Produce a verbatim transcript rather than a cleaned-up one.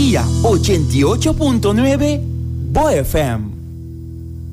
Melodía ochenta y ocho punto nueve Bo F M.